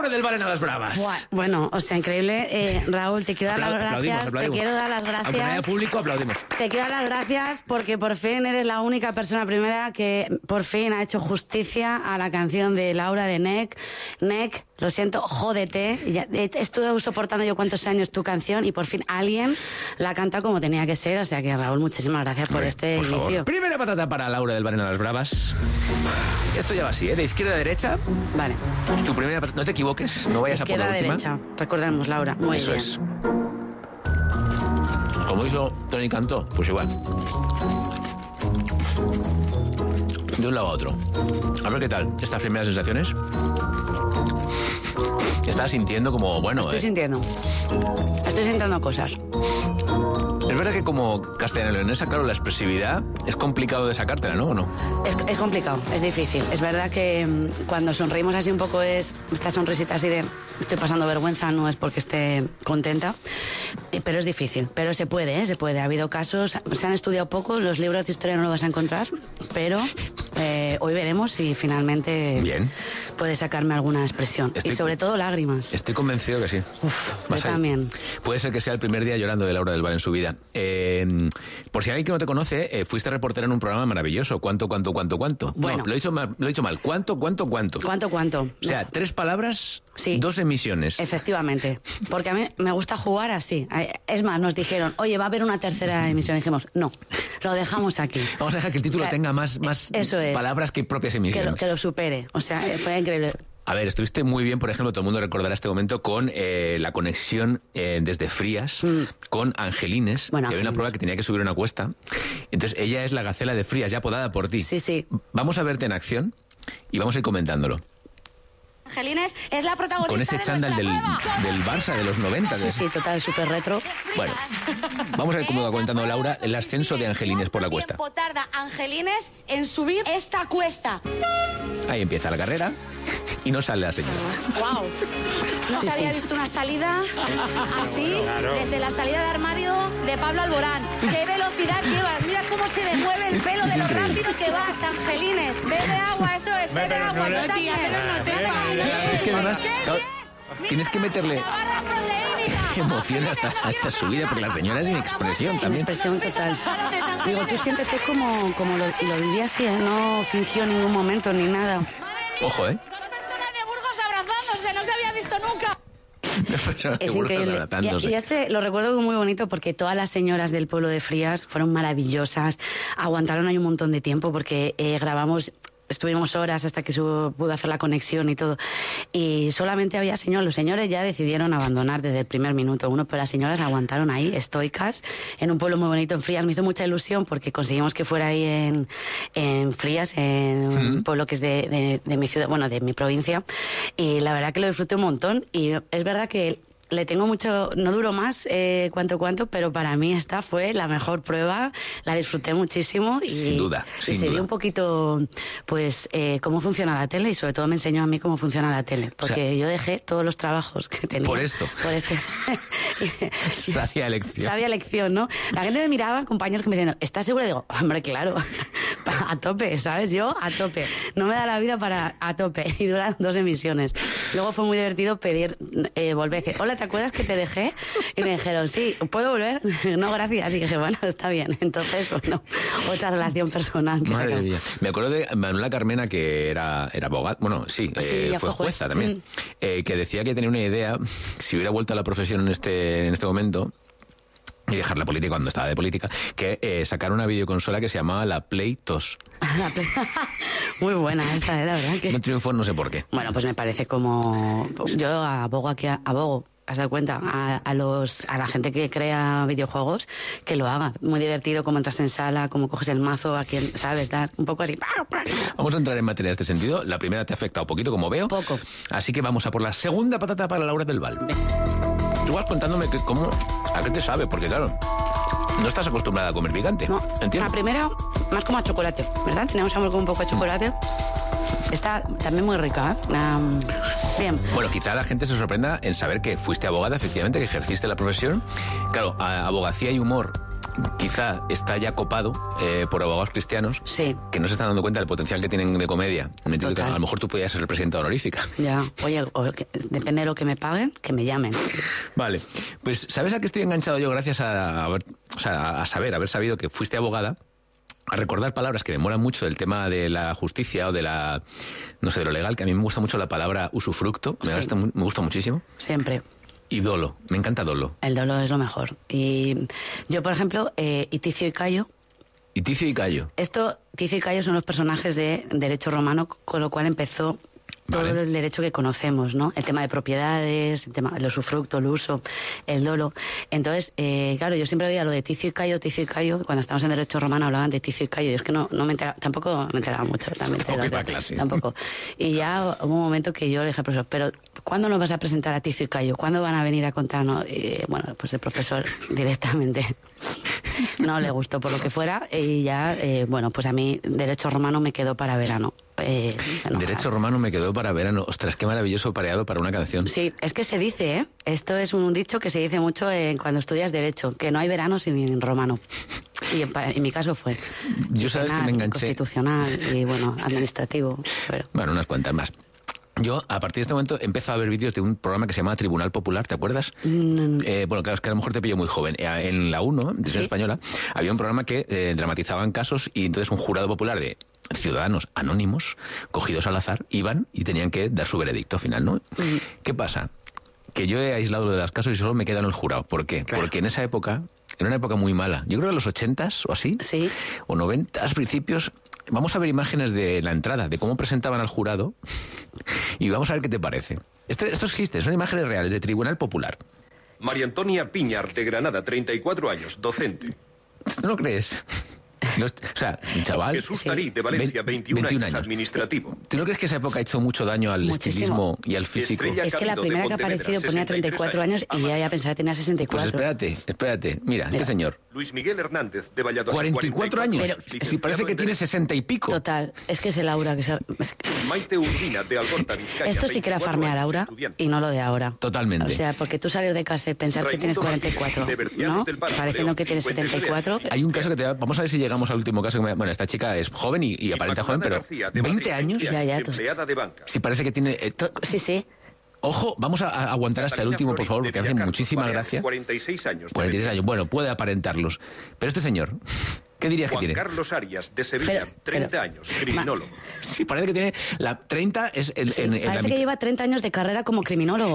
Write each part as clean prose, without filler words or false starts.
Laura del Val en Las Bravas. Bueno, o sea, increíble. Raúl, te quiero dar las gracias. Aplaudimos. Te quiero dar las gracias. Aunque no haya público, aplaudimos. Te quiero dar las gracias porque por fin eres la única persona primera que por fin ha hecho justicia a la canción de Laura de Nek. Nek, lo siento, jódete. Ya, estuve soportando yo cuántos años tu canción y por fin alguien la canta como tenía que ser. O sea que, Raúl, muchísimas gracias por este por inicio. Favor. Primera patata para Laura del Val en Las Bravas. Esto ya va así, ¿eh? De izquierda a derecha. Vale. Tu primera patata. No te equivoques, no vayas a por la última. Izquierda a derecha. Recordemos, Laura. Muy Eso bien. es. Como hizo Tony Cantó, pues igual. De un lado a otro. A ver qué tal, estas primeras sensaciones. Estás sintiendo como, bueno... Estoy sintiendo cosas. Es verdad que como castellano-leonesa, claro, la expresividad es complicado de sacártela, ¿no? ¿O no? Es complicado, es difícil. Es verdad que cuando sonreímos así un poco es esta sonrisita así de estoy pasando vergüenza, no es porque esté contenta, pero es difícil. Pero se puede, se puede. Ha habido casos, se han estudiado poco, los libros de historia no lo vas a encontrar, pero hoy veremos si finalmente puede sacarme alguna expresión. Y sobre todo lágrimas. Estoy convencido que sí. Yo también. Puede ser que sea el primer día llorando de Laura del Val en su vida. Por si alguien que no te conoce, fuiste reportera en un programa maravilloso. ¿Cuánto? Bueno. No, lo he dicho mal. ¿Cuánto? ¿Cuánto? O sea, 3 palabras, sí. 2 emisiones. Efectivamente. Porque a mí me gusta jugar así. Es más, nos dijeron, oye, va a haber una tercera emisión. Y dijimos, no, lo dejamos aquí. Vamos a dejar que el título tenga más palabras que propias emisiones. Que lo supere. O sea, fue increíble. A ver, estuviste muy bien, por ejemplo, todo el mundo recordará este momento con la conexión desde Frías con Angelines, que había una prueba que tenía que subir una cuesta. Entonces, ella es la gacela de Frías, ya apodada por ti. Sí. Vamos a verte en acción y vamos a ir comentándolo. Angelines es la protagonista. Con ese chándal del Barça de los 90. Sí, total, súper retro. Bueno, vamos a ver cómo va contando Laura el ascenso de Angelines por la cuesta. ¿Cuánto tiempo tarda Angelines en subir esta cuesta? Ahí empieza la carrera y no sale la señora. ¡Wow! No se había visto una salida así desde la salida de armario de Pablo Alborán. ¡Qué velocidad llevas! Mira cómo se me mueve el pelo de lo rápido que vas, Angelines. Bebe agua, eso es, bebe agua. No, tía, pero no te vayas. Es que además, claro, tienes que meterle emoción hasta su vida, porque la señora es sin expresión también. Expresión total. Digo, tú siéntete como lo viví así, ¿eh? No fingió en ningún momento ni nada. Ojo, ¿eh? 2 personas de Burgos abrazándose, no se había visto nunca. Es increíble. Y lo recuerdo muy bonito porque todas las señoras del pueblo de Frías fueron maravillosas. Aguantaron ahí un montón de tiempo porque grabamos... Estuvimos horas hasta que pudo hacer la conexión y todo. Y solamente había señores. Los señores ya decidieron abandonar desde el primer minuto 1, pero las señoras aguantaron ahí, estoicas, en un pueblo muy bonito, en Frías. Me hizo mucha ilusión porque conseguimos que fuera ahí en Frías, en un pueblo que es de mi ciudad, bueno, de mi provincia. Y la verdad que lo disfruté un montón. Y es verdad que le tengo mucho, no duró más cuánto, pero para mí esta fue la mejor prueba, la disfruté muchísimo y, sin duda. Y se vio un poquito, pues, cómo funciona la tele y sobre todo me enseñó a mí cómo funciona la tele, porque yo dejé todos los trabajos que tenía. Por esto. Por este. Sabia elección. Sabia elección, ¿no? La gente me miraba, compañeros que me decían, ¿estás segura? Digo, hombre, claro, a tope, ¿sabes? Yo a tope. No me da la vida para a tope y duran 2 emisiones. Luego fue muy divertido pedir, volver a decir, hola, ¿te acuerdas que te dejé? Y me dijeron, sí, ¿puedo volver? No, gracias. Y dije, bueno, está bien. Entonces, bueno, otra relación personal. Que Madre mía. Me acuerdo de Manuela Carmena, que era abogada, bueno, sí, fue jueza también, que decía que tenía una idea, si hubiera vuelto a la profesión en este momento, y dejar la política cuando estaba de política, que sacar una videoconsola que se llamaba la Play 2. Muy buena esta, la verdad. Que... No triunfó, no sé por qué. Bueno, pues me parece como... Yo abogo, ¿has dado cuenta? A la gente que crea videojuegos, que lo haga. Muy divertido, como entras en sala, como coges el mazo, a quien, ¿sabes? Dar un poco así. Vamos a entrar en materia de este sentido. La primera te ha afectado un poquito, como veo. Poco. Así que vamos a por la segunda patata para Laura del Val. Tú vas contándome a qué te sabe, porque claro, no estás acostumbrada a comer picante. No, ¿entiendes? La primera, más como a chocolate, ¿verdad? Tenemos algo como un poco de chocolate. Está también muy rica, ¿eh? Bien. Bueno, quizá la gente se sorprenda en saber que fuiste abogada, efectivamente, que ejerciste la profesión. Claro, abogacía y humor quizá está ya copado por abogados cristianos que no se están dando cuenta del potencial que tienen de comedia. A lo mejor tú podías ser presidenta honorífica. Ya, oye, depende de lo que me paguen, que me llamen. Vale, pues ¿sabes a qué estoy enganchado yo gracias a haber sabido que fuiste abogada? A recordar palabras que me molan mucho del tema de la justicia o de la, no sé, de lo legal, que a mí me gusta mucho la palabra usufructo, me gusta muchísimo. Siempre. Y dolo, me encanta dolo. El dolo es lo mejor. Y yo, por ejemplo, Ticio y Cayo. ¿Y Ticio y Cayo? Ticio y Cayo son los personajes de derecho romano, con lo cual empezó todo el derecho que conocemos, ¿no? El tema de propiedades, el tema del usufructo, el uso, el dolo. Entonces, claro, yo siempre oía lo de Ticio y Cayo, cuando estábamos en derecho romano hablaban de Ticio y Cayo, yo es que no me enteraba, tampoco me enteraba mucho, también. Tampoco. Y ya hubo un momento que yo le dije al profesor, pero ¿cuándo nos vas a presentar a Ticio y Cayo? ¿Cuándo van a venir a contarnos? Y, bueno, pues el profesor directamente no le gustó por lo que fuera y ya, bueno, pues a mí derecho romano me quedó para verano. Derecho romano me quedó para verano. Ostras, qué maravilloso pareado para una canción. Sí, es que se dice, ¿eh? Esto es un dicho que se dice mucho cuando estudias derecho, que no hay verano sin romano. Y en mi caso fue. Yo sabes que me enganché. Constitucional y, bueno, administrativo. Bueno, unas cuantas más. Yo, a partir de este momento, empiezo a ver vídeos de un programa que se llama Tribunal Popular, ¿te acuerdas? Bueno, claro, es que a lo mejor te pillo muy joven. En la 1, en Televisión Española, había un programa que dramatizaban casos y entonces un jurado popular de ciudadanos anónimos, cogidos al azar, iban y tenían que dar su veredicto final, ¿no? ¿Qué pasa? Que yo he aislado lo de los casos y solo me quedo en el jurado. ¿Por qué? Claro. Porque en esa época, era una época muy mala. Yo creo que en los 80s o así, o 90s, principios. Vamos a ver imágenes de la entrada, de cómo presentaban al jurado, y vamos a ver qué te parece. Esto existe, son imágenes reales de Tribunal Popular. María Antonia Piñar, de Granada, 34 años, docente. ¿No lo crees? O sea, un chaval... Jesús Tarí, de Valencia, 21 años, administrativo. ¿Tú no crees que esa época ha hecho mucho daño al estilismo y al físico? Es que la primera que ha aparecido ponía 34 años y ya pensaba que tenía 64. Pues espérate. Mira, este señor. Luis Miguel Hernández, de Valladolid. 44 años. Pero, si parece que tiene 60 y pico. Total, es que es el aura. Maite Urbina, de Algorta, Vizcaya. Esto sí que era farmear aura y no lo de ahora. Totalmente. O sea, porque tú salir de casa y pensar que tienes 44, ¿no? Pareciendo que tienes 74. Hay un caso que vamos a ver si llegamos al último caso. Bueno, esta chica es joven y aparenta joven, pero 20 años. Ya. Sí, parece que tiene... Sí. Ojo, vamos a aguantar hasta el último, por favor, porque hace muchísima gracia. 46 años. 46 años, bueno, puede aparentarlos. Pero este señor, ¿qué dirías que tiene? Juan Carlos Arias, de Sevilla, 30 años, criminólogo. Sí, parece que tiene... La 30 es... parece que lleva 30 años de carrera como criminólogo.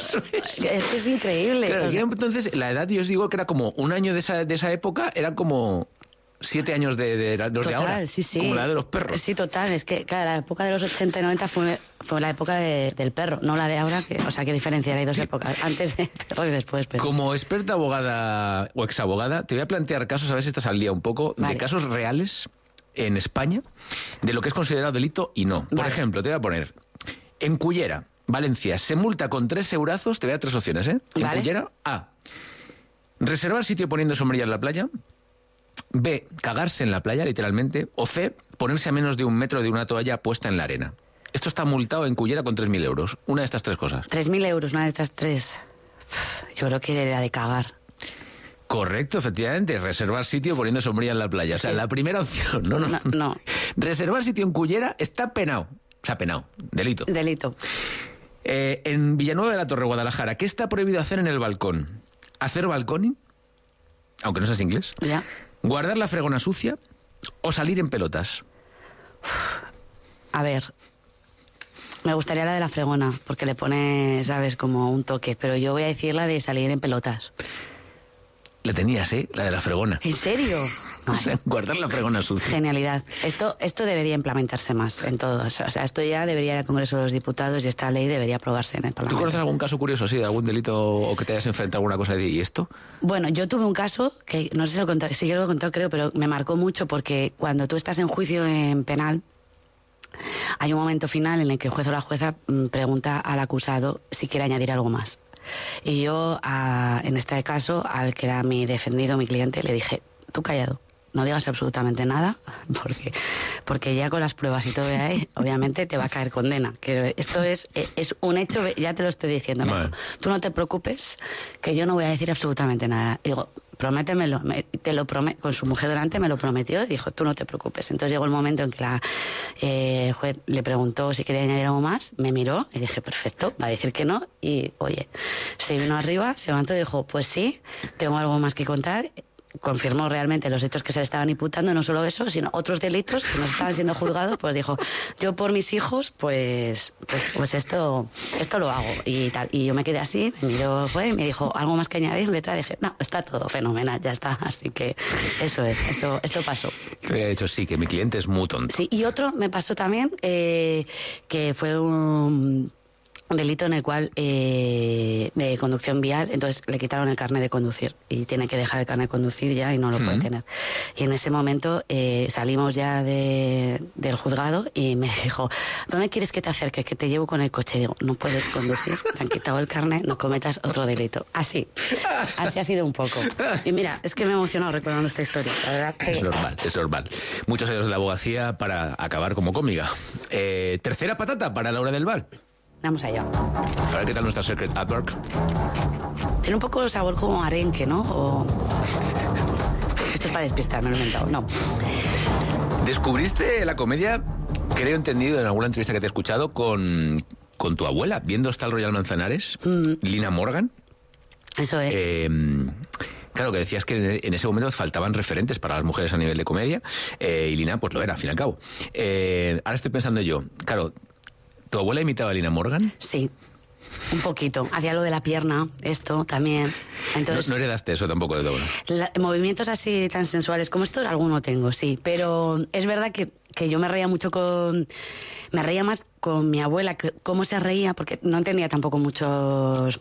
Es increíble. Claro, entonces, la edad, yo os digo que era como un año de esa época, era como... 7 años de los total, de ahora, sí. como la de los perros. Sí, total, es que claro, la época de los 80 y 90 fue la época del perro, no la de ahora, o sea, qué diferencia, hay dos épocas, antes de perro y después perro. Como experta abogada o exabogada, te voy a plantear casos, a ver si estás al día un poco, de casos reales en España, de lo que es considerado delito y no. Por ejemplo, te voy a poner, en Cullera, Valencia, se multa con 3 eurazos, te voy a dar 3 opciones, ¿eh? En Cullera, A, reservar sitio poniendo sombrilla en la playa. B, cagarse en la playa, literalmente. O C, ponerse a menos de 1 metro de una toalla puesta en la arena. Esto está multado en Cullera con 3.000 euros. Una de estas 3 cosas. 3.000 euros, una de estas 3. Yo creo que era de cagar. Correcto, efectivamente. Reservar sitio poniendo sombrilla en la playa. O sea, la primera opción. No. Reservar sitio en Cullera está penado. O sea, penado. Delito. En Villanueva de la Torre, Guadalajara, ¿qué está prohibido hacer en el balcón? ¿Hacer balconing? Aunque no seas inglés. Ya. ¿Guardar la fregona sucia o salir en pelotas? A ver, me gustaría la de la fregona, porque le pone, ¿sabes?, como un toque, pero yo voy a decir la de salir en pelotas. La tenías, ¿eh? La de la fregona. ¿En serio? O sea, guardar la fregona sucia. Genialidad. Esto debería implementarse más en todo. O sea, esto ya debería ir al Congreso de los Diputados y esta ley debería aprobarse en el Parlamento. ¿Tú conoces algún caso curioso así, de algún delito o que te hayas enfrentado a alguna cosa y esto? Bueno, yo tuve un caso que no sé si lo conté, sí que lo he contado, creo, pero me marcó mucho porque cuando tú estás en juicio en penal, hay un momento final en el que el juez o la jueza pregunta al acusado si quiere añadir algo más. Y yo, en este caso, al que era mi defendido, mi cliente, le dije, tú callado, no digas absolutamente nada, porque ya con las pruebas y todo de ahí, obviamente te va a caer condena. Que esto es un hecho, ya te lo estoy diciendo. Vale. Tú no te preocupes, que yo no voy a decir absolutamente nada. Y digo, prométemelo, con su mujer delante me lo prometió y dijo, tú no te preocupes. Entonces llegó el momento en que la juez le preguntó si quería añadir algo más, me miró y dije, perfecto, va a decir que no, y oye, se vino arriba, se levantó y dijo, pues sí, tengo algo más que contar. Confirmó realmente los hechos que se le estaban imputando, no solo eso, sino otros delitos que no estaban siendo juzgados. Pues dijo, yo por mis hijos, pues esto lo hago y tal. Y yo me quedé así, me miró, fue y me dijo, ¿algo más que añadir? Letra, dije, no, está todo fenomenal, ya está. Así que eso es, esto pasó. Que había dicho, sí, que mi cliente es muy tonto. Sí, y otro me pasó también, que fue un delito en el cual de conducción vial, entonces le quitaron el carnet de conducir y tiene que dejar el carnet de conducir ya y no lo puede tener. Y en ese momento salimos ya del juzgado y me dijo, ¿dónde quieres que te acerque? Que te llevo con el coche. Y digo, no puedes conducir, te han quitado el carnet, no cometas otro delito. Así ha sido un poco. Y mira, es que me he emocionado recordando esta historia. La verdad que... Es normal. Muchos años de la abogacía para acabar como cómica. Tercera patata para Laura del Val. Vamos allá. A ver qué tal nuestra Secret Adwork. Tiene un poco el sabor como arenque, ¿no? O... Esto es para despistar, me lo he inventado. No. ¿Descubriste la comedia, creo entendido en alguna entrevista que te he escuchado, con tu abuela, viendo Hostal Royal Manzanares, Lina Morgan? Eso es. Claro, que decías que en ese momento faltaban referentes para las mujeres a nivel de comedia, y Lina pues lo era, al fin y al cabo. Ahora estoy pensando yo, claro... ¿Tu abuela imitaba a Lina Morgan? Sí, un poquito. Hacía lo de la pierna, esto también. Entonces, no heredaste eso tampoco de tu abuela. Movimientos así tan sensuales como estos, alguno tengo, sí. Pero es verdad que yo me reía mucho me reía más con mi abuela, cómo se reía, porque no entendía tampoco muchos...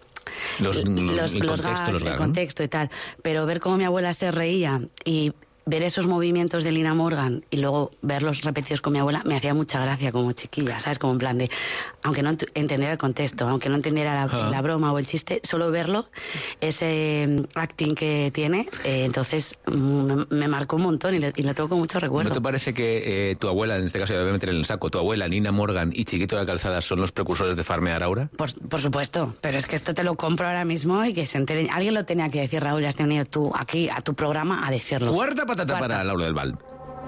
el contexto y tal. Pero ver cómo mi abuela se reía y... ver esos movimientos de Lina Morgan y luego verlos repetidos con mi abuela me hacía mucha gracia como chiquilla, ¿sabes? Como en plan de, aunque no entendiera el contexto, aunque no entendiera la broma o el chiste, solo verlo, ese acting que tiene, entonces me marcó un montón y lo tengo con mucho recuerdo. ¿No te parece que tu abuela, en este caso ya voy a meter en el saco, tu abuela, Lina Morgan y Chiquito de la Calzada son los precursores de Farmear Aura? Por supuesto, pero es que esto te lo compro ahora mismo y que se enteren. Alguien lo tenía que decir, Raúl, ya has venido tú aquí a tu programa a decirlo. Cuarta patata para Laura del Val.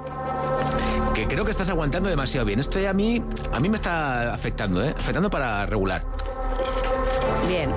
Que creo que estás aguantando demasiado bien. Esto ya a mí me está afectando, afectando para regular. Bien,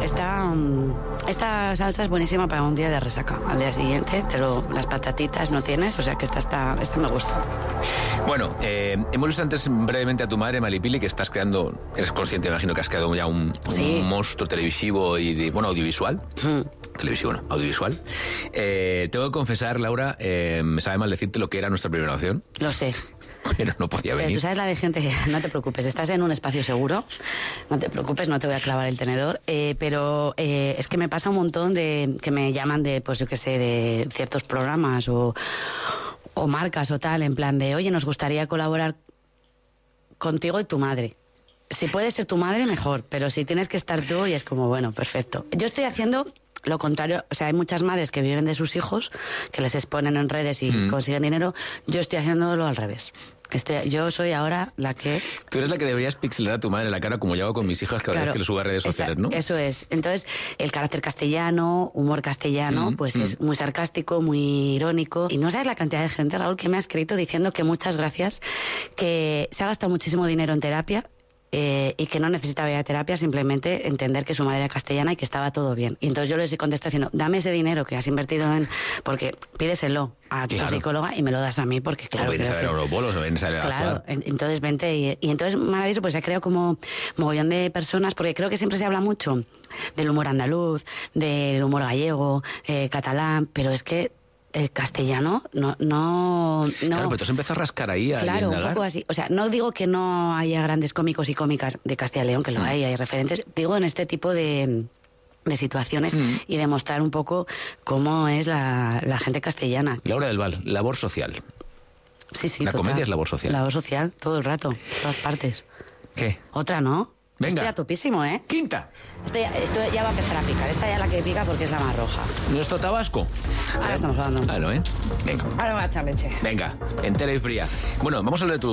esta salsa es buenísima para un día de resaca. Al día siguiente, las patatitas no tienes, o sea que esta me gusta. Bueno, hemos visto antes brevemente a tu madre, Malipili, que estás creando, eres consciente, imagino que has creado ya un monstruo televisivo y audiovisual. Televisivo, no, audiovisual. Tengo que confesar, Laura, me sabe mal decirte lo que era nuestra primera opción. Lo sé. Pero no podía venir. Tú sabes la de gente que... No te preocupes, estás en un espacio seguro. No te preocupes, no te voy a clavar el tenedor. Pero es que me pasa un montón de... que me llaman de, pues yo qué sé, de ciertos programas o marcas o tal, en plan de, oye, nos gustaría colaborar contigo y tu madre. Si puede ser tu madre, mejor. Pero si tienes que estar tú, y es como, bueno, perfecto. Yo estoy haciendo... lo contrario, o sea, hay muchas madres que viven de sus hijos, que les exponen en redes y consiguen dinero. Yo estoy haciéndolo al revés. Yo soy ahora la que... Tú eres la que deberías pixelar a tu madre en la cara, como yo hago con mis hijas cada vez que les subo a redes sociales, ¿no? Eso es. Entonces, el carácter castellano, humor castellano, pues es muy sarcástico, muy irónico. Y no sabes la cantidad de gente, Raúl, que me ha escrito diciendo que muchas gracias, que se ha gastado muchísimo dinero en terapia, y que no necesitaba ir a terapia, simplemente entender que su madre era castellana y que estaba todo bien. Y entonces yo les contesté diciendo, dame ese dinero que has invertido porque pídeselo a tu psicóloga y me lo das a mí, porque claro... O vienes a ver Eurobolos, o vienes a ver Claro, entonces vente y entonces maravilloso, pues se ha creado como mogollón de personas, porque creo que siempre se habla mucho del humor andaluz, del humor gallego, catalán, pero es que castellano, no. Claro, pero tú empezás a rascar ahí. Claro, un poco así. O sea, no digo que no haya grandes cómicos y cómicas de Castilla y León, que lo hay referentes. Digo en este tipo de situaciones y demostrar un poco cómo es la gente castellana. Laura del Val, labor social. Sí, la comedia es labor social. Labor social, todo el rato, todas partes. ¿Qué? Otra, ¿no? Venga. Estoy a topísimo, ¿eh? Quinta. Esto ya va a empezar a picar. Esta ya la que pica porque es la más roja. ¿Nuestro Tabasco? Ahora estamos hablando. Claro, ¿eh? Venga. Ahora voy a echar leche. Venga, entera y fría. Bueno, vamos a hablar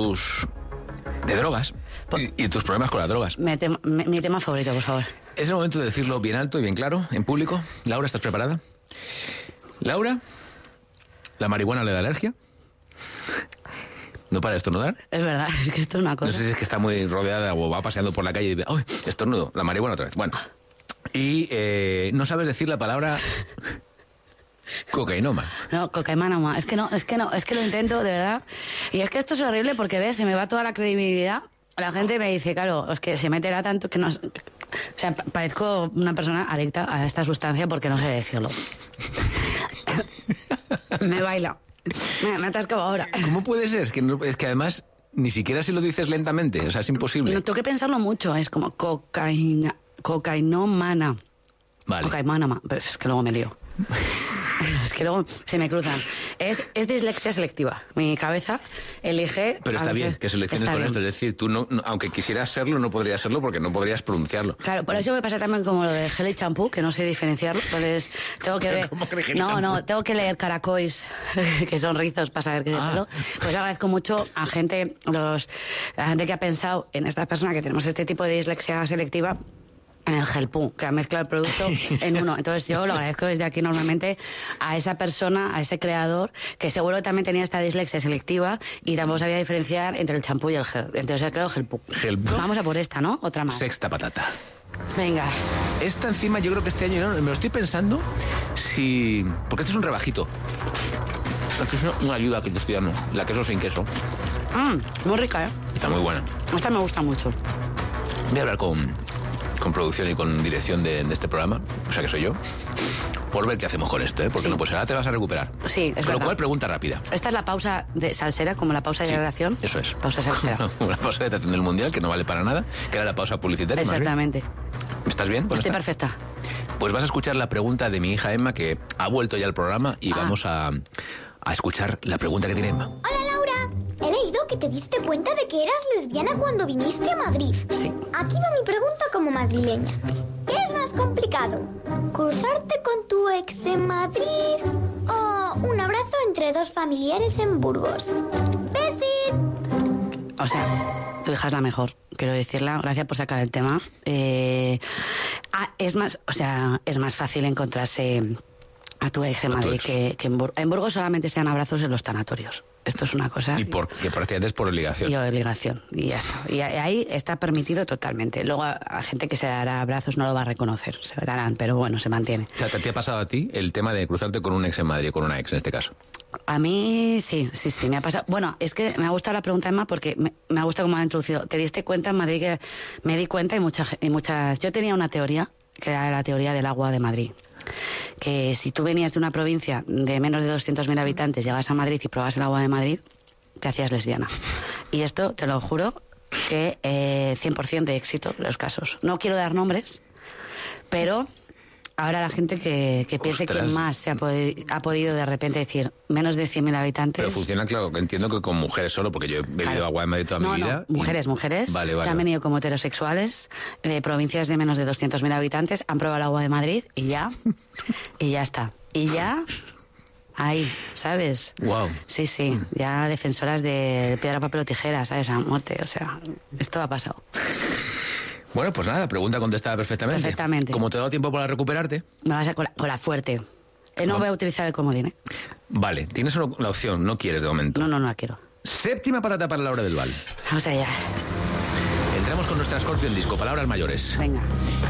de drogas y tus problemas con las drogas. Mi tema favorito, por favor. Es el momento de decirlo bien alto y bien claro, en público. Laura, ¿estás preparada? Laura, ¿la marihuana le da alergia? ¿No para de estornudar? Es verdad, es que esto es una cosa. No sé si es que está muy rodeada o va paseando por la calle y dice, ¡ay, estornudo! La marihuana otra vez. Bueno. Y no sabes decir la palabra cocainoma. No, cocainoma. Es que lo intento, de verdad. Y es que esto es horrible porque, ves, se me va toda la credibilidad. La gente me dice, claro, es que se meterá tanto que no... O sea, parezco una persona adicta a esta sustancia porque no sé decirlo. Me baila. Me atascaba ahora. ¿Cómo puede ser? Es que además ni siquiera si lo dices lentamente, o sea, es imposible. No, tengo que pensarlo mucho, es como cocainomana. Vale. Cocainoma, pero es que luego me lío. Es que luego se me cruzan. Es dislexia selectiva. Mi cabeza elige... Pero está bien que selecciones con esto. Es decir, tú, no, aunque quisieras serlo, no podrías serlo porque no podrías pronunciarlo. Claro, por eso me pasa también como lo de gel y champú, que no sé diferenciarlo. Entonces, tengo que ver... tengo que leer caracois, que son rizos, para saber qué es pelo. Pues agradezco mucho a gente, la gente que ha pensado en esta persona que tenemos este tipo de dislexia selectiva, en el gelpú, que ha mezclado el producto en uno. Entonces yo lo agradezco desde aquí normalmente a esa persona, a ese creador, que seguro también tenía esta dislexia selectiva y tampoco sabía diferenciar entre el champú y el gel. Entonces he creado gelpú. Vamos a por esta, ¿no? Otra más. Sexta patata. Venga. Esta encima yo creo que este año, me lo estoy pensando, si... Porque este es un rebajito. Esto es una ayuda que te estoy dando. La queso sin queso. Muy rica, ¿eh? Está muy buena. Esta me gusta mucho. Voy a hablar con producción y con dirección de este programa, o sea que soy yo, por ver qué hacemos con esto, ¿eh? Porque no, pues ahora te vas a recuperar. Sí, es Con verdad. lo cual, pregunta rápida. Esta es la pausa de salsera, como la pausa de hidratación. Eso es. Pausa salsera. Una pausa de hidratación del Mundial que no vale para nada, que era la pausa publicitaria. Exactamente. ¿Estás bien? Estoy perfecta. Pues vas a escuchar la pregunta de mi hija Emma, que ha vuelto ya al programa, y vamos a escuchar la pregunta que tiene Emma. Hola, Laura. He leído que te diste cuenta de que eras lesbiana cuando viniste a Madrid. Sí. Aquí va mi pregunta como madrileña. ¿Qué es más complicado? ¿Cruzarte con tu ex en Madrid o un abrazo entre dos familiares en Burgos? ¡Besis! O sea, tu hija es la mejor, quiero decirla. Gracias por sacar el tema. Es más fácil encontrarse a tu ex en Madrid que en Burgos. En Burgos solamente se dan abrazos en los tanatorios. Esto es una cosa... Y que prácticamente es por obligación. Y obligación, y ya está. Y ahí está permitido totalmente. Luego a gente que se dará abrazos no lo va a reconocer, se darán, pero bueno, se mantiene. O sea, ¿te ha pasado a ti el tema de cruzarte con un ex en Madrid, con una ex en este caso? A mí sí, me ha pasado. Bueno, es que me ha gustado la pregunta, Emma, porque me ha gustado cómo ha introducido. ¿Te diste cuenta en Madrid que me di cuenta y muchas... Yo tenía una teoría, que era la teoría del agua de Madrid. Que si tú venías de una provincia de menos de 200.000 habitantes, llegas a Madrid y probas el agua de Madrid, te hacías lesbiana. Y esto, te lo juro, que 100% de éxito en los casos. No quiero dar nombres, pero ahora la gente que piense que más se ha podido de repente decir menos de 100.000 habitantes... Pero funciona, claro, entiendo que con mujeres solo, porque yo he bebido agua de Madrid toda mi vida. Mujeres, vale, que han venido como heterosexuales de provincias de menos de 200.000 habitantes, han probado el agua de Madrid y ya está. Y ya... Ahí, ¿sabes? Wow. Sí, ya defensoras de piedra, papel o tijera, ¿sabes? A muerte, o sea, esto ha pasado. Bueno, pues nada, pregunta contestada perfectamente. Perfectamente. ¿Cómo te ha dado tiempo para recuperarte? Me vas a con la fuerte. No voy a utilizar el comodín, ¿eh? Vale, tienes la opción, no quieres de momento. No la quiero. Séptima patata para Laura del Val. Vamos allá. Entramos con nuestra Scorpion Disco, palabras mayores. Venga.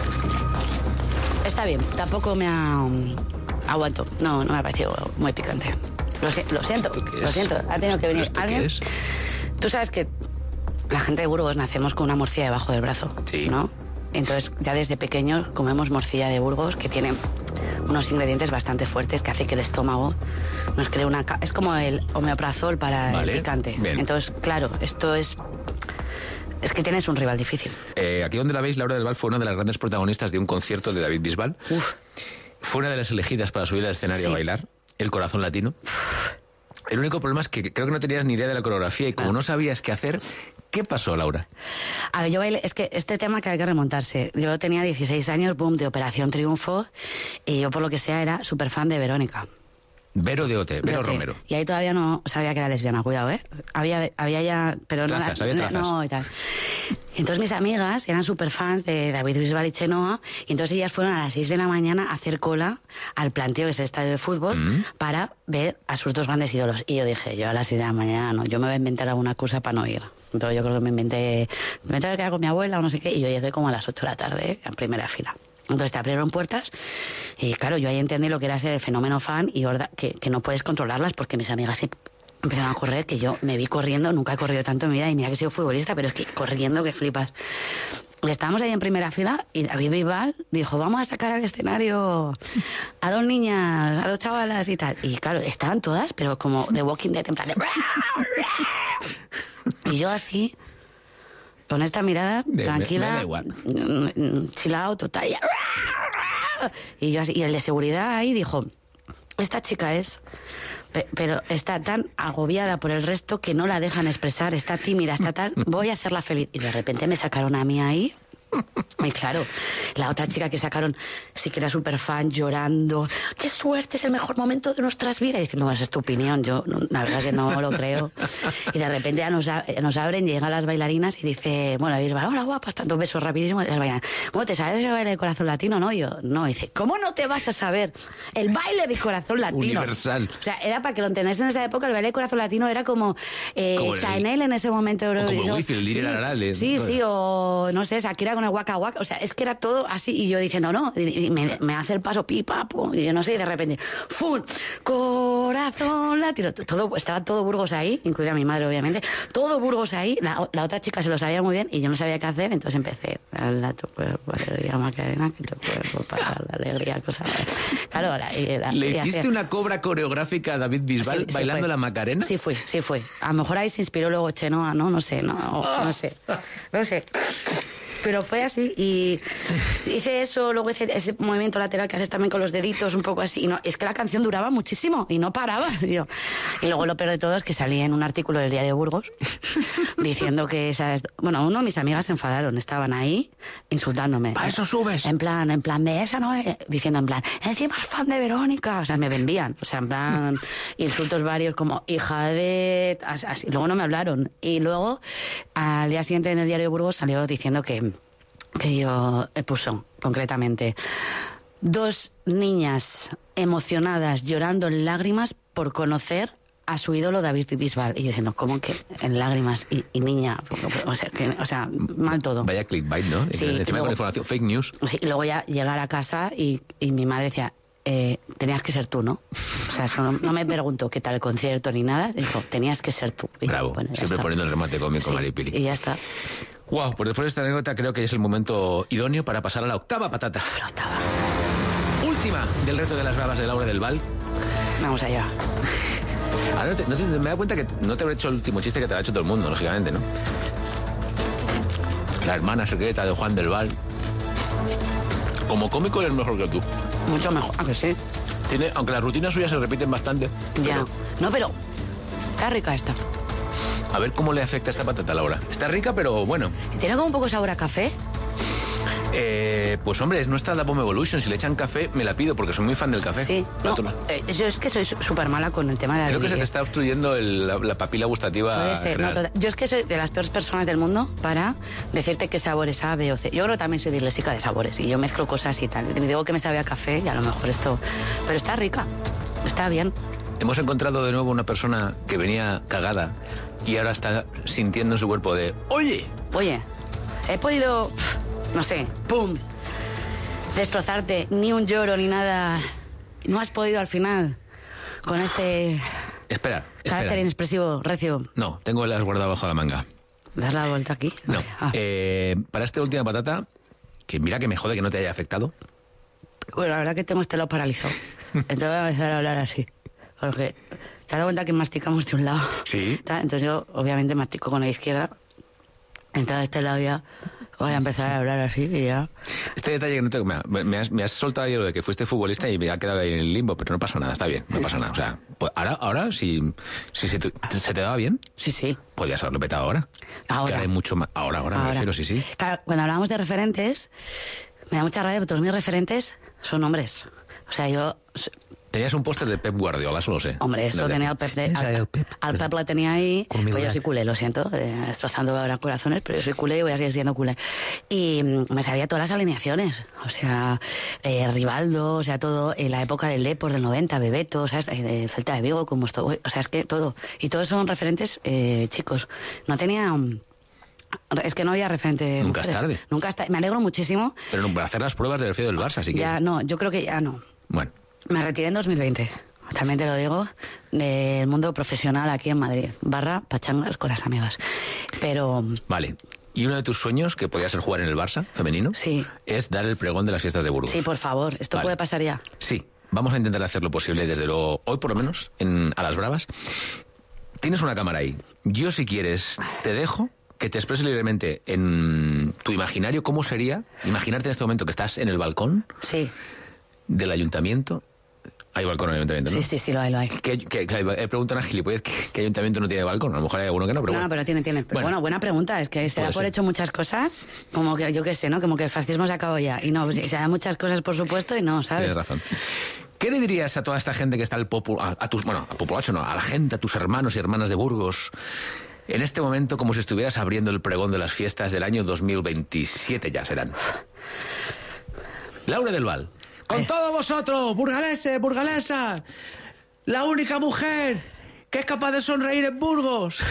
Está bien, tampoco me ha... Aguanto. No me ha parecido muy picante. Lo siento, ha tenido que venir alguien. ¿Qué es? Tú sabes que la gente de Burgos nacemos con una morcilla debajo del brazo, sí, ¿no? Entonces, ya desde pequeños comemos morcilla de Burgos, que tiene unos ingredientes bastante fuertes que hace que el estómago nos cree una... Es como el omeprazol para el picante. Bien. Entonces, claro, esto es que tienes un rival difícil. Aquí donde la veis, Laura del Val fue una de las grandes protagonistas de un concierto de David Bisbal. Fue una de las elegidas para subir al escenario a bailar, El Corazón Latino. El único problema es que creo que no tenías ni idea de la coreografía y como no sabías qué hacer, ¿qué pasó, Laura? A ver, yo bailé, es que este tema que hay que remontarse. Yo tenía 16 años, boom, de Operación Triunfo, y yo por lo que sea era súper fan de Verónica. Vero de OT, Vero Romero. Y ahí todavía no sabía que era lesbiana, cuidado, ¿eh? Había ya... pero trazas, había trazas. No, y tal. Entonces mis amigas eran súper fans de David Bisbal y Chenoa, y entonces ellas fueron a las 6 de la mañana a hacer cola al Planteo, que es el estadio de fútbol, para ver a sus dos grandes ídolos. Y yo dije, yo a las 6 de la mañana no, yo me voy a inventar alguna cosa para no ir. Entonces yo creo que me inventé que era con mi abuela o no sé qué, y yo llegué como a las 8 de la tarde, en primera fila. Entonces te abrieron puertas y claro, yo ahí entendí lo que era ser el fenómeno fan y que no puedes controlarlas porque mis amigas empezaron a correr, que yo me vi corriendo, nunca he corrido tanto en mi vida y mira que he sido futbolista, pero es que corriendo que flipas. Y estábamos ahí en primera fila y David Bisbal dijo, vamos a sacar al escenario a 2 niñas, a 2 chavalas y tal. Y claro, estaban todas, pero como The Walking Dead, en plan de... Y yo así... con esta mirada tranquila, chilao, total. Y yo así, y el de seguridad ahí dijo, esta chica es, pero está tan agobiada por el resto que no la dejan expresar, está tímida, está tal, voy a hacerla feliz. Y de repente me sacaron a mí ahí. Y claro, la otra chica que sacaron sí que era súper fan, llorando, qué suerte, es el mejor momento de nuestras vidas, y diciendo, bueno, esa es tu opinión, yo la verdad que no lo creo. Y de repente ya nos abren, llegan las bailarinas y dice, bueno, Bisbal, hola guapas, tantos besos rapidísimos, y las bailarinas, bueno, ¿te sabes el baile de Corazón Latino? No, yo, no, y dice, ¿cómo no te vas a saber el baile de Corazón Latino? Universal. O sea, era para que lo entendáis en esa época, el baile de Corazón Latino era como Chanel en ese momento. O como el Wifi, el Liri Arales. Sí, o no sé, Shakira con el Waka Waka, o sea, es que era todo así, y yo diciendo, no, y me hace el paso, pipa, pum, y yo no sé, y de repente, ¡fum! Corazón Latino, estaba todo Burgos ahí, incluida mi madre, obviamente, todo Burgos ahí, la otra chica se lo sabía muy bien, y yo no sabía qué hacer, entonces empecé, a tu cuerpo, alegría, Macarena, que tu cuerpo pasa la alegría, cosa... Claro, ¿Le hiciste una cobra coreográfica a David Bisbal bailando la Macarena? Sí fue. A lo mejor ahí se inspiró luego Chenoa, ¿no? No sé. Pero fue así y hice eso, luego hice ese movimiento lateral que haces también con los deditos, un poco así. Y no, es que la canción duraba muchísimo y no paraba. Y luego lo peor de todo es que salí en un artículo del Diario de Burgos diciendo que bueno, uno de mis amigas se enfadaron, estaban ahí insultándome. ¿Para eso subes? En plan de esa no es, diciendo en plan, encima es fan de Verónica. O sea, me vendían. O sea, en plan, insultos varios como hija de... Así. Luego no me hablaron. Y luego, al día siguiente en el Diario de Burgos salió diciendo que yo puso concretamente 2 niñas emocionadas llorando en lágrimas por conocer a su ídolo David Bisbal. Y yo diciendo, ¿cómo que en lágrimas y niña? O sea, mal todo. Vaya clickbait, ¿no? Sí, encima luego, con información, fake news. Sí, y luego ya llegar a casa y mi madre decía, tenías que ser tú, ¿no? O sea, eso no me preguntó qué tal el concierto ni nada. Dijo, tenías que ser tú. Y bravo, bueno, siempre poniendo el remate cómico, Maripili. Y ya está. Wow, pues después de esta anécdota creo que es el momento idóneo para pasar a la octava patata. La octava. Última del reto de las bravas de Laura del Val. Vamos allá. Ahora me he dado cuenta que no te habré hecho el último chiste que te lo ha hecho todo el mundo, lógicamente, ¿no? La hermana secreta de Juan del Val. Como cómico eres mejor que tú. Mucho mejor, ¿a que sí? Aunque las rutinas suyas se repiten bastante. Ya. No, pero está rica esta. A ver cómo le afecta esta patata, Laura. Está rica, pero bueno. ¿Tiene como un poco sabor a café? Pues hombre, es nuestra La Bomb Evolution. Si le echan café, me la pido porque soy muy fan del café. Sí. No, yo es que soy súper mala con el tema de la Creo que se te está obstruyendo la papila gustativa. Puede ser, no, yo es que soy de las peores personas del mundo para decirte qué sabores A, B o C. Yo creo que también soy disléxica de sabores y yo mezclo cosas y tal. Y digo que me sabe a café y a lo mejor esto... Pero está rica, está bien. Hemos encontrado de nuevo una persona que venía cagada y ahora está sintiendo en su cuerpo de... Oye, he podido... No sé, ¡pum! Destrozarte, ni un lloro ni nada. No has podido al final con este Espera. carácter inexpresivo, recio. No, tengo las guardadas bajo la manga. ¿Das la vuelta aquí? No. Para esta última patata, que mira que me jode que no te haya afectado. Bueno, la verdad que tengo este lado paralizado. Entonces voy a empezar a hablar así. Porque te has dado cuenta que masticamos de un lado. Sí. Entonces yo, obviamente, mastico con la izquierda. Entonces este lado ya... Voy a empezar a hablar así y ya... Este detalle que no te... Me has soltado ayer lo de que fuiste futbolista y me ha quedado ahí en el limbo, pero no pasa nada, está bien, no pasa nada. O sea, pues ahora si se te daba bien... Sí. Podrías haberlo petado ahora. Ahora. Que hay mucho más... Ahora, me refiero, sí. Claro, cuando hablábamos de referentes, me da mucha rabia porque todos mis referentes son hombres. O sea, yo Tenías un póster de Pep Guardiola, eso lo sé. Hombre, esto tenía el Pep. Al Pep la tenía ahí. Pues yo soy culé, lo siento, destrozando ahora corazones, pero yo soy culé y voy a seguir siendo culé. Y me sabía todas las alineaciones. O sea, Rivaldo, o sea, todo. En la época del Depor del 90, Bebeto, ¿sabes? De Celta de Vigo, como esto. O sea, es que todo. Y todos son referentes chicos. No tenía... Es que no había referente. Nunca es tarde. Nunca es tarde. Me alegro muchísimo. Pero para hacer las pruebas del Fío del Barça, así que... Ya no, yo creo que ya no. Bueno. Me retiré en 2020, también te lo digo, del mundo profesional aquí en Madrid, / pachangas con las amigas. Pero... Vale. ¿Y uno de tus sueños, que podía ser jugar en el Barça femenino? Sí. Es dar el pregón de las fiestas de Burgos. Sí, por favor, esto puede pasar ya. Sí, vamos a intentar hacer lo posible, desde luego, hoy por lo menos, a las bravas. Tienes una cámara ahí. Yo, si quieres, te dejo que te expreses libremente en tu imaginario cómo sería imaginarte en este momento que estás en el balcón del ayuntamiento. Hay balcón en el ayuntamiento, ¿no? Sí, lo hay. Preguntan a gilipollas ¿qué ayuntamiento no tiene balcón? A lo mejor hay alguno que no, pero bueno. No, pero tiene. Pero bueno, buena pregunta. Es que se da por hecho muchas cosas, como que yo qué sé, ¿no? Como que el fascismo se acabó ya. Y no, pues, se da muchas cosas por supuesto y no, ¿sabes? Tienes razón. ¿Qué le dirías a toda esta gente que está a la gente, a tus hermanos y hermanas de Burgos, en este momento como si estuvieras abriendo el pregón de las fiestas del año 2027 ya serán? Laura del Val. Con todos vosotros, burgaleses, burgalesas, la única mujer que es capaz de sonreír en Burgos.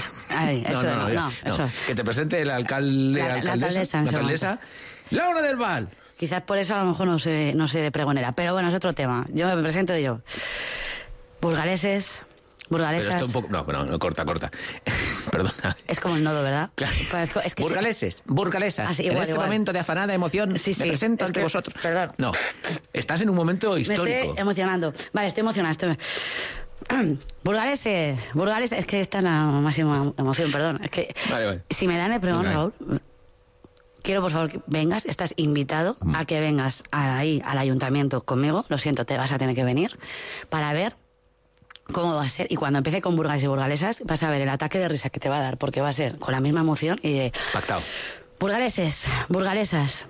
Eso. Que te presente el alcalde, la alcaldesa, Laura del Val. Quizás por eso a lo mejor no sé pregonera, pero bueno, es otro tema. Yo me presento yo. Burgaleses, burgalesas... Pero esto un poco... No, corta. Perdona. Es como el nodo, ¿verdad? Claro. Es que burgaleses, burgalesas. Así, igual. Momento de afanada emoción, me presento ante vosotros. Perdón. No, estás en un momento histórico. Me estoy emocionando. Vale, estoy emocionada. Burgaleses, es que esta es la máxima emoción, perdón. Es que vale. Si me dan el pregón, Raúl, quiero por favor que vengas, estás invitado a que vengas ahí al ayuntamiento conmigo, lo siento, te vas a tener que venir, para ver cómo va a ser. Y cuando empiece con burgales y burgalesas, vas a ver el ataque de risa que te va a dar, porque va a ser con la misma emoción y de... Pactado. Burgaleses, burgalesas.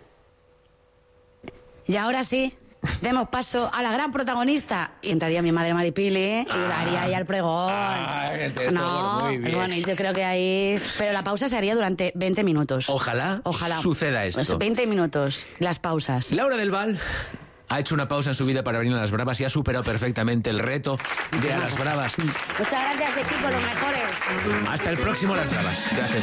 Y ahora sí, demos paso a la gran protagonista. Y entraría mi madre Maripili y daría ahí al pregón. Muy bien. Bueno, yo creo que ahí... Pero la pausa se haría durante 20 minutos. Ojalá suceda esto. Pues 20 minutos, las pausas. Laura del Val ha hecho una pausa en su vida para venir a las bravas y ha superado perfectamente el reto de a las bravas. Muchas gracias, equipo, los mejores. Hasta el próximo Las Bravas. Gracias.